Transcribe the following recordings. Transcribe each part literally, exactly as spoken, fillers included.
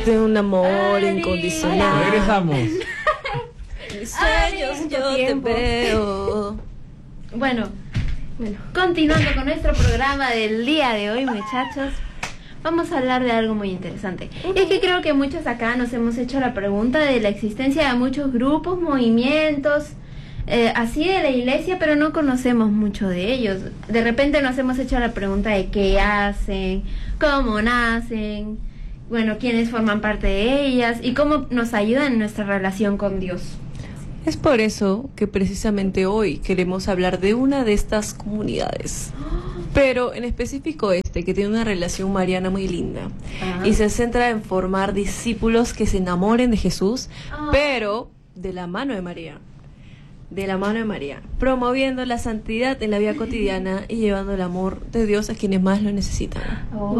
De un amor Ari. incondicional. Regresamos. Mis sueños Ari, yo te tiempo. veo. Bueno, bueno, continuando con nuestro programa del día de hoy, muchachos, vamos a hablar de algo muy interesante. Y es que creo que muchos acá nos hemos hecho la pregunta de la existencia de muchos grupos, movimientos, eh, así de la iglesia, pero no conocemos mucho de ellos. De repente nos hemos hecho la pregunta de qué hacen, cómo nacen, bueno, quiénes forman parte de ellas y cómo nos ayudan en nuestra relación con Dios. Es por eso que precisamente hoy queremos hablar de una de estas comunidades, pero en específico este, que tiene una relación mariana muy linda. Ajá. Y se centra en formar discípulos que se enamoren de Jesús, Ah. pero de la mano de María. De la mano de María, promoviendo la santidad en la vida cotidiana y llevando el amor de Dios a quienes más lo necesitan. Wow.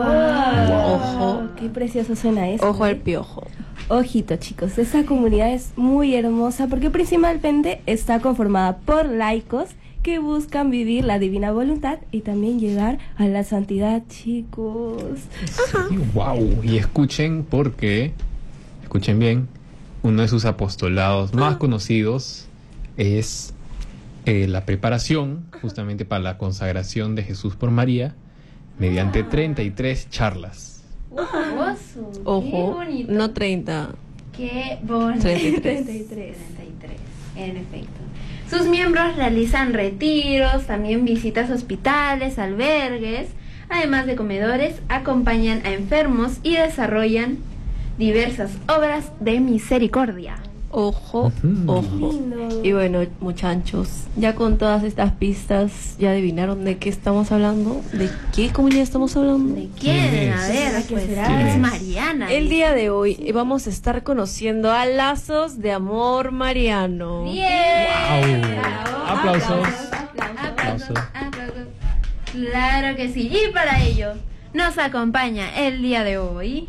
Ojo. Qué precioso suena eso. Ojo ¿eh? al piojo. Ojito, chicos, esta comunidad es muy hermosa porque principalmente está conformada por laicos que buscan vivir la divina voluntad y también llegar a la santidad, chicos. Sí, wow. Y escuchen porque, escuchen bien, uno de sus apostolados más conocidos es eh, la preparación justamente para la consagración de Jesús por María mediante treinta y tres charlas. Hermoso. Qué Ojo, bonito. no treinta. Qué bonito. treinta y tres. treinta y tres. treinta y tres, en efecto. Sus miembros realizan retiros, también visitas a hospitales, albergues, además de comedores, acompañan a enfermos y desarrollan diversas obras de misericordia. Ojo, Ujú. ojo. Lindo. Y bueno, muchachos, ya con todas estas pistas, ¿ya adivinaron de qué estamos hablando? ¿De qué comunidad estamos hablando? ¿De ¿Quién quién? es? A ver, ¿Quién pues será? es ¿Quién es? Mariana. El dice. día de hoy vamos a estar conociendo a Lazos de Amor Mariano. ¡Bien! ¡Wow! Bravo. Aplausos. Aplausos, Aplausos. aplausos. Claro que sí. Y para ello nos acompaña el día de hoy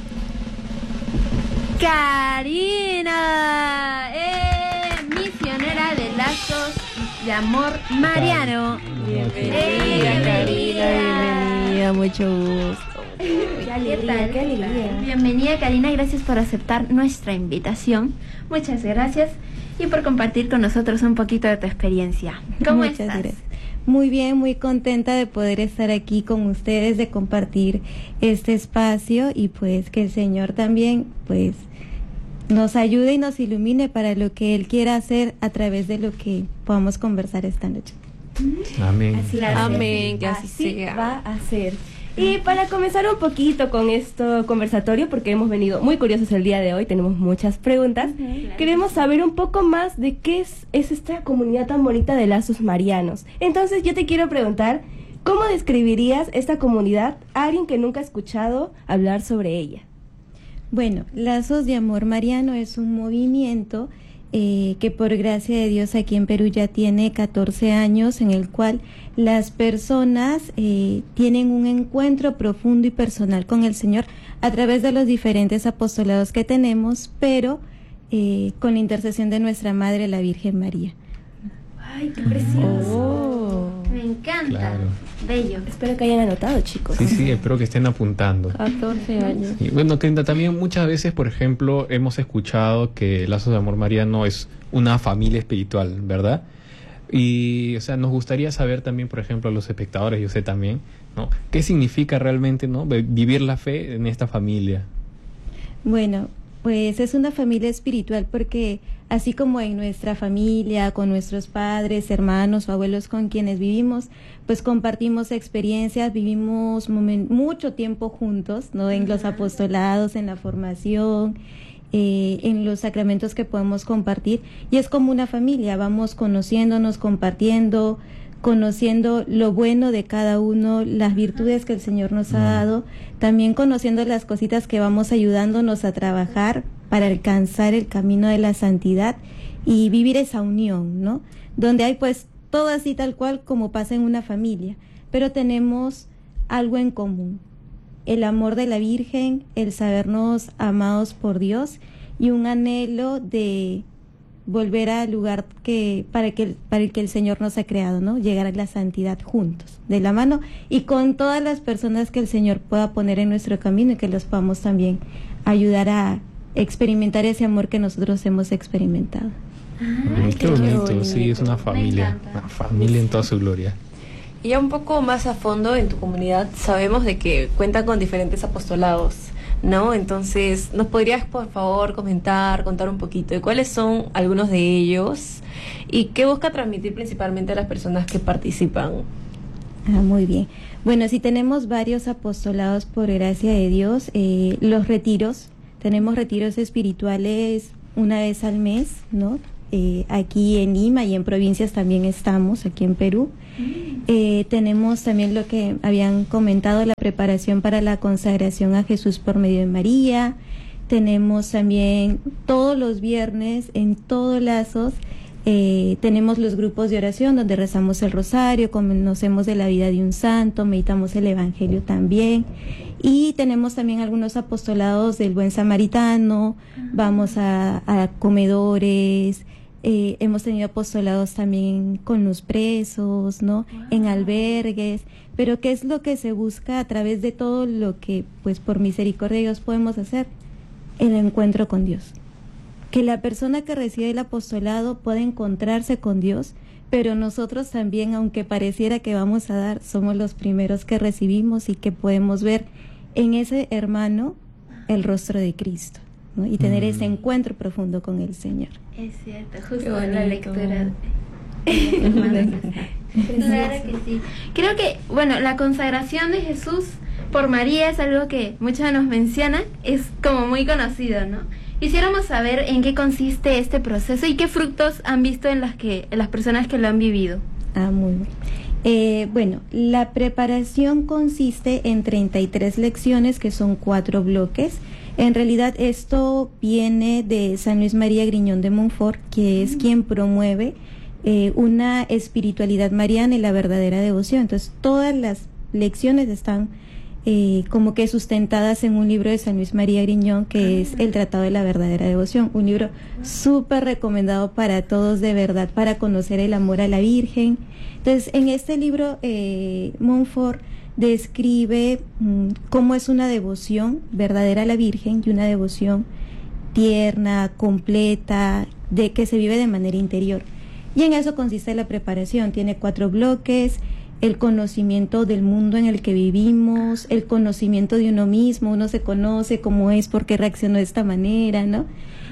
Karina, eh, misionera de Lazos de Amor Mariano. Bienvenida, Bienvenida. Karina, bienvenida, mucho gusto. Qué alegría, tal? qué alegría. Bienvenida, Karina, gracias por aceptar nuestra invitación. Muchas gracias y por compartir con nosotros un poquito de tu experiencia. ¿Cómo Muchas estás? gracias. Muy bien, muy contenta de poder estar aquí con ustedes, de compartir este espacio y pues que el Señor también pues nos ayude y nos ilumine para lo que Él quiera hacer a través de lo que podamos conversar esta noche. Amén. Así Claro. va a ser. Amén, que así sea. va a ser. Y para comenzar un poquito con este conversatorio, porque hemos venido muy curiosos el día de hoy, tenemos muchas preguntas, queremos saber un poco más de qué es, es esta comunidad tan bonita de Lazos Marianos. Entonces yo te quiero preguntar, ¿cómo describirías esta comunidad a alguien que nunca ha escuchado hablar sobre ella? Bueno, Lazos de Amor Mariano es un movimiento eh, que por gracia de Dios aquí en Perú ya tiene catorce años, en el cual las personas eh, tienen un encuentro profundo y personal con el Señor a través de los diferentes apostolados que tenemos, pero eh, con la intercesión de nuestra Madre, la Virgen María. Ay, qué precioso. Oh. Me encanta. Claro. Bello. Espero que hayan anotado, chicos. Sí, sí, espero que estén apuntando. catorce años. Y bueno, Kenda, también muchas veces, por ejemplo, hemos escuchado que Lazos de Amor Mariano es una familia espiritual, ¿verdad? Y, o sea, nos gustaría saber también, por ejemplo, a los espectadores, yo sé también, ¿no? ¿Qué significa realmente, ¿no? Ve- vivir la fe en esta familia? Bueno, pues es una familia espiritual porque así como en nuestra familia, con nuestros padres, hermanos o abuelos con quienes vivimos, pues compartimos experiencias, vivimos momen- mucho tiempo juntos, ¿no? En los apostolados, en la formación, eh, en los sacramentos que podemos compartir, y es como una familia, vamos conociéndonos, compartiendo, conociendo lo bueno de cada uno, las virtudes que el Señor nos ha dado, también conociendo las cositas que vamos ayudándonos a trabajar para alcanzar el camino de la santidad y vivir esa unión, ¿no? Donde hay pues todo así tal cual como pasa en una familia, pero tenemos algo en común: el amor de la Virgen, el sabernos amados por Dios y un anhelo de volver al lugar que para que para el que el Señor nos ha creado, ¿no? Llegar a la santidad juntos, de la mano y con todas las personas que el Señor pueda poner en nuestro camino y que los podamos también ayudar a experimentar ese amor que nosotros hemos experimentado. Mm, qué, qué bonito, bonito. sí, es una familia, una familia en toda su gloria. Y ya un poco más a fondo en tu comunidad sabemos de que cuenta con diferentes apostolados, ¿no? Entonces, ¿nos podrías por favor comentar, contar un poquito de cuáles son algunos de ellos y qué busca transmitir principalmente a las personas que participan? Ah, muy bien. Bueno, sí tenemos varios apostolados por gracia de Dios. Eh, los retiros, tenemos retiros espirituales una vez al mes, ¿no? Eh, aquí en Lima y en provincias también estamos, aquí en Perú. Eh, tenemos también lo que habían comentado, la preparación para la consagración a Jesús por medio de María. Tenemos también todos los viernes en todos lazos, eh, tenemos los grupos de oración donde rezamos el rosario, conocemos de la vida de un santo, meditamos el evangelio también. Y tenemos también algunos apostolados del Buen Samaritano, vamos a, a comedores. Eh, hemos tenido apostolados también con los presos, ¿no? Wow. En albergues, pero ¿qué es lo que se busca a través de todo lo que, pues, por misericordia de Dios podemos hacer? El encuentro con Dios. Que la persona que recibe el apostolado pueda encontrarse con Dios, pero nosotros también, aunque pareciera que vamos a dar, somos los primeros que recibimos y que podemos ver en ese hermano el rostro de Cristo, ¿no? Y tener mm. ese encuentro profundo con el Señor. Es cierto, justo en la lectura. Claro que sí. Creo que, bueno, la consagración de Jesús por María es algo que muchos nos mencionan, es como muy conocido, ¿no? Quisiéramos saber en qué consiste este proceso y qué frutos han visto en las que en las personas que lo han vivido. Ah, muy bien. Eh, bueno, la preparación consiste en treinta y tres lecciones, que son cuatro bloques. En realidad esto viene de San Luis María Griñón de Montfort, que es quien promueve eh, una espiritualidad mariana y la verdadera devoción. Entonces todas las lecciones están eh, como que sustentadas en un libro de San Luis María Griñón, que es El Tratado de la Verdadera Devoción, un libro súper recomendado para todos, de verdad, para conocer el amor a la Virgen. Entonces en este libro eh, Montfort describe mmm, cómo es una devoción verdadera a la Virgen y una devoción tierna, completa, de que se vive de manera interior. Y en eso consiste la preparación. Tiene cuatro bloques: el conocimiento del mundo en el que vivimos, el conocimiento de uno mismo, uno se conoce cómo es, por qué reaccionó de esta manera, ¿no?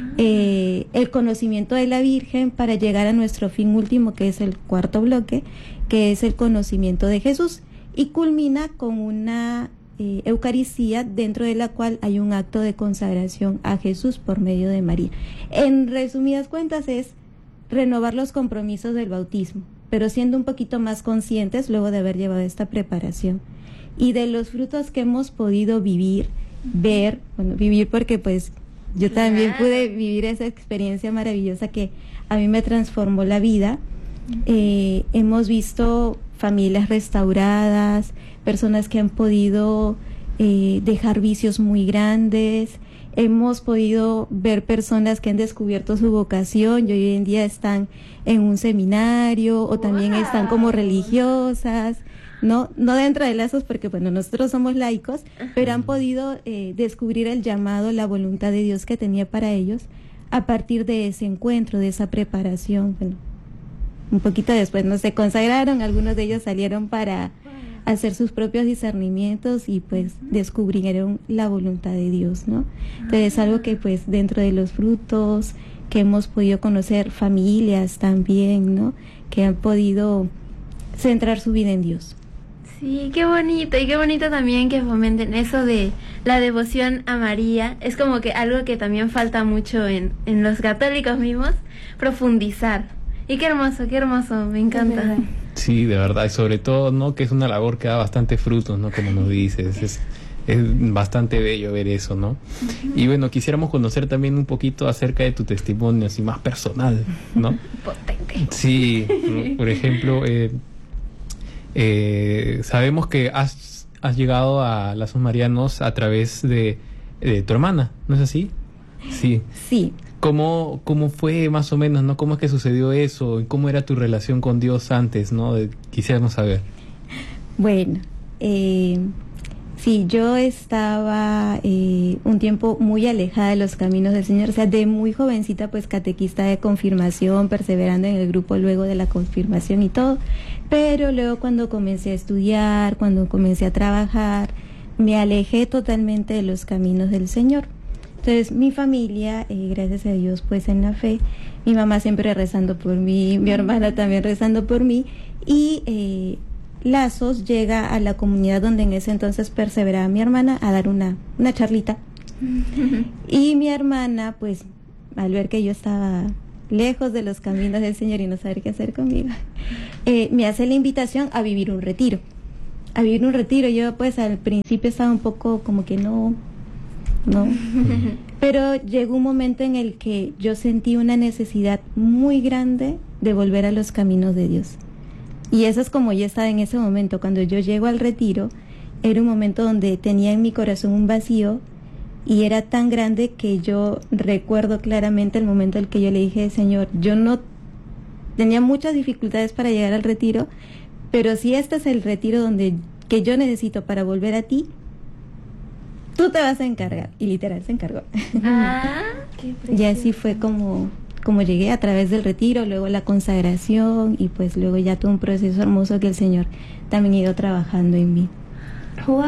Eh, el conocimiento de la Virgen para llegar a nuestro fin último, que es el cuarto bloque, que es el conocimiento de Jesús. Y culmina con una eh, Eucaristía, dentro de la cual hay un acto de consagración a Jesús por medio de María. En resumidas cuentas es renovar los compromisos del bautismo, pero siendo un poquito más conscientes luego de haber llevado esta preparación. Y de los frutos que hemos podido vivir, ver, bueno, vivir porque pues yo también pude vivir esa experiencia maravillosa que a mí me transformó la vida. Eh, hemos visto familias restauradas, personas que han podido eh, dejar vicios muy grandes, hemos podido ver personas que han descubierto su vocación y hoy en día están en un seminario o también wow. están como religiosas, no no dentro de lazos porque bueno, nosotros somos laicos, pero han podido eh, descubrir el llamado, la voluntad de Dios que tenía para ellos a partir de ese encuentro, de esa preparación. Bueno, un poquito después no se consagraron, algunos de ellos salieron para hacer sus propios discernimientos y pues descubrieron la voluntad de Dios, ¿no? Entonces es algo que pues dentro de los frutos que hemos podido conocer, familias también, ¿no? Que han podido centrar su vida en Dios. Sí, qué bonito, y qué bonito también que fomenten eso de la devoción a María. Es como que algo que también falta mucho en, en los católicos mismos, profundizar. Y qué hermoso, qué hermoso, me encanta. Sí, de verdad, y sobre todo, ¿no? Que es una labor que da bastante frutos, ¿no? Como nos dices, es, es bastante bello ver eso, ¿no? Uh-huh. Y bueno, quisiéramos conocer también un poquito acerca de tu testimonio, así más personal, ¿no? Potente. Sí, por ejemplo, eh, eh, sabemos que has, has llegado a Lazos Marianos a través de, de tu hermana, ¿no es así? Sí. Sí. ¿Cómo, ¿Cómo fue más o menos, no? ¿Cómo es que sucedió eso? ¿Y cómo era tu relación con Dios antes, no? De- quisiéramos saber. Bueno, eh, sí, yo estaba eh, un tiempo muy alejada de los caminos del Señor, o sea, de muy jovencita, pues catequista de confirmación, perseverando en el grupo luego de la confirmación y todo, pero luego cuando comencé a estudiar, cuando comencé a trabajar, me alejé totalmente de los caminos del Señor. Entonces mi familia, eh, gracias a Dios, pues en la fe, mi mamá siempre rezando por mí, mi hermana también rezando por mí, y eh, Lazos llega a la comunidad donde en ese entonces perseveraba mi hermana a dar una, una charlita. Y mi hermana, pues, al ver que yo estaba lejos de los caminos del Señor y no saber qué hacer conmigo, eh, me hace la invitación a vivir un retiro. A vivir un retiro. Yo, pues, al principio estaba un poco como que no... no, pero llegó un momento en el que yo sentí una necesidad muy grande de volver a los caminos de Dios, y eso es como yo estaba en ese momento. Cuando yo llego al retiro, era un momento donde tenía en mi corazón un vacío, y era tan grande que yo recuerdo claramente el momento en el que yo le dije: Señor, yo no tenía muchas dificultades para llegar al retiro, pero si este es el retiro donde que yo necesito para volver a ti, tú te vas a encargar. Y literal se encargó. Ah, qué Y así fue como, como llegué, a través del retiro, luego la consagración, y pues luego ya todo un proceso hermoso que el Señor también ha ido trabajando en mí. ¡Wow!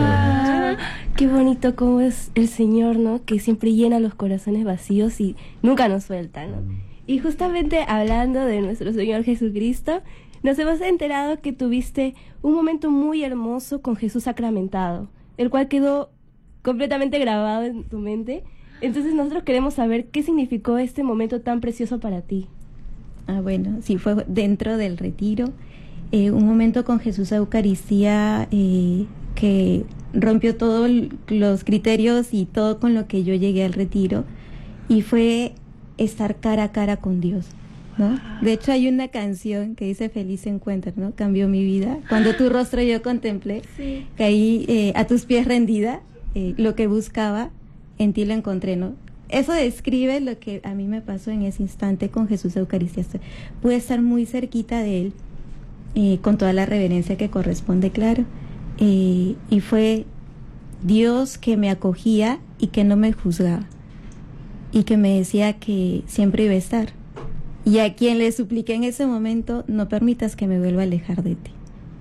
Qué bonito cómo es el Señor, ¿no? Que siempre llena los corazones vacíos y nunca nos suelta, ¿no? Y justamente hablando de nuestro Señor Jesucristo, nos hemos enterado que tuviste un momento muy hermoso con Jesús sacramentado, el cual quedó completamente grabado en tu mente. Entonces nosotros queremos saber qué significó este momento tan precioso para ti. Ah, bueno, sí, fue dentro del retiro, eh, un momento con Jesús Eucaristía eh, que rompió todos los criterios y todo con lo que yo llegué al retiro, y fue estar cara a cara con Dios, ¿no? De hecho hay una canción que dice: feliz encuentro, ¿no? Cambió mi vida. Cuando tu rostro yo contemplé, sí. Caí eh, a tus pies rendida, eh, lo que buscaba en ti lo encontré, ¿no? Eso describe lo que a mí me pasó en ese instante con Jesús Eucaristía. Pude estar muy cerquita de Él, eh, con toda la reverencia que corresponde, claro, eh, y fue Dios que me acogía y que no me juzgaba, y que me decía que siempre iba a estar, y a quien le supliqué en ese momento: no permitas que me vuelva a alejar de ti.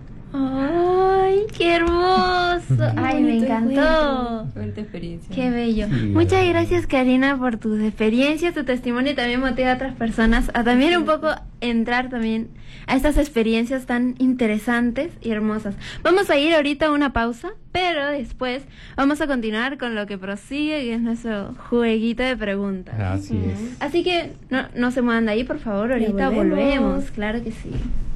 ¡Ay, qué hermoso! ¡Ay, me encantó! Cuánta experiencia. ¡Qué bello! Sí, Muchas bueno. gracias, Karina, por tus experiencias, tu testimonio, y también motiva a otras personas a también un poco entrar también a estas experiencias tan interesantes y hermosas. Vamos a ir ahorita a una pausa, pero después vamos a continuar con lo que prosigue, que es nuestro jueguito de preguntas. Así es. Así que no, no se muevan de ahí, por favor, ahorita volvemos. volvemos, claro que sí.